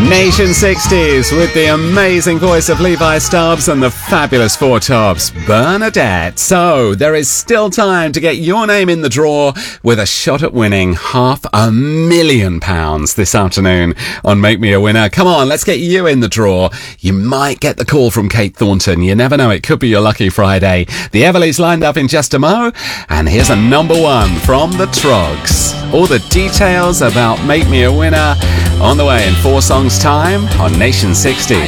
Nation 60s with the amazing voice of Levi Stubbs and the fabulous Four Tops, Bernadette. So, there is still time to get your name in the draw with a shot at winning £500,000 this afternoon on Make Me a Winner. Come on, let's get you in the draw. You might get the call from Kate Thornton. You never know, it could be your lucky Friday. The Everleys lined up in just a mo, and here's a number one from the Trogs. All the details about Make Me a Winner on the way in 4 songs time on Nation 60s.